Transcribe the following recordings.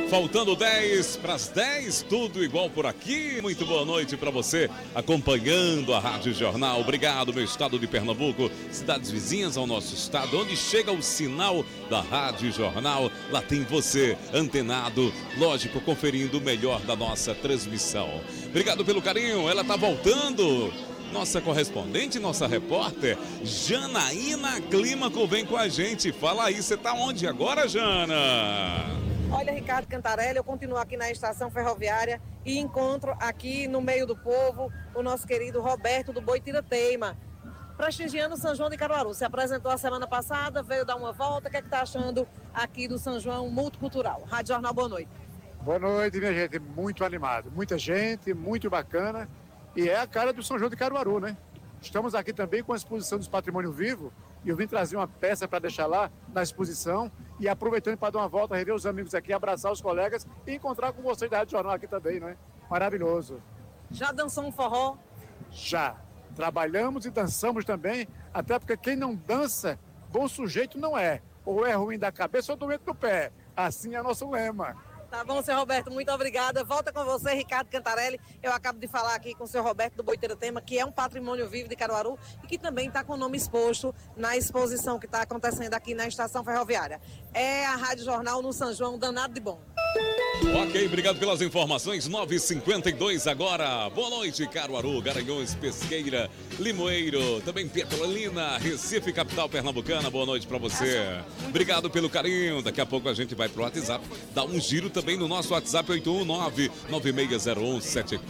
Faltando 10 para as 10, tudo igual por aqui. Muito boa noite para você acompanhando a Rádio Jornal. Obrigado, meu estado de Pernambuco, cidades vizinhas ao nosso estado, onde chega o sinal da Rádio Jornal. Lá tem você, antenado, lógico, conferindo o melhor da nossa transmissão. Obrigado pelo carinho, ela tá voltando. Nossa correspondente, nossa repórter, Janaína Clímaco, vem com a gente. Fala aí, você tá onde agora, Jana? Olha, Ricardo Cantarelli, eu continuo aqui na estação ferroviária e encontro aqui no meio do povo o nosso querido Roberto do Boitiranteima, prestigiando o São João de Caruaru. Se apresentou a semana passada, veio dar uma volta. O que é que tá achando aqui do São João Multicultural? Rádio Jornal, boa noite. Boa noite, minha gente. Muito animado. Muita gente, muito bacana. E é a cara do São João de Caruaru, né? Estamos aqui também com a exposição dos Patrimônio Vivo e eu vim trazer uma peça para deixar lá na exposição e aproveitando para dar uma volta, rever os amigos aqui, abraçar os colegas e encontrar com vocês da Rádio Jornal aqui também, né? Maravilhoso. Já dançou um forró? Já. Trabalhamos e dançamos também, até porque quem não dança, bom sujeito não é. Ou é ruim da cabeça ou doente do pé. Assim é nosso lema. Tá bom, seu Roberto, muito obrigada. Volta com você, Ricardo Cantarelli. Eu acabo de falar aqui com o seu Roberto do Boitiranteima, que é um patrimônio vivo de Caruaru e que também está com o nome exposto na exposição que está acontecendo aqui na estação ferroviária. É a Rádio Jornal no São João, danado de bom. Ok, obrigado pelas informações. 9h52 agora. Boa noite, Caruaru, Garanhuns, Pesqueira, Limoeiro, também Petrolina, Recife, capital pernambucana. Boa noite para você. Obrigado pelo carinho. Daqui a pouco a gente vai pro WhatsApp, dá um giro também no nosso WhatsApp 819-9601-7448.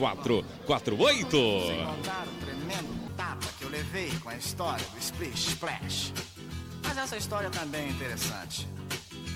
Sem contar o tremendo tapa que eu levei com a história do Splish Splash. Mas essa história também é interessante.